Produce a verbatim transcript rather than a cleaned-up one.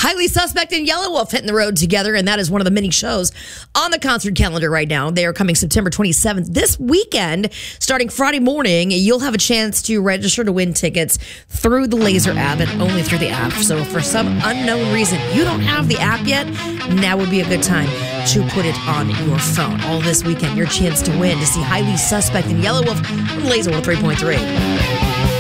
Highly Suspect and Yelawolf hitting the road together, and that is one of the many shows on the concert calendar right now. They are coming September twenty-seventh. This weekend, starting Friday morning, you'll have a chance to register to win tickets through the Laser app and only through the app. So for some unknown reason you don't have the app yet, now would be a good time to put it on your phone. All this weekend, your chance to win to see Highly Suspect and Yelawolf on Laser one oh three point three.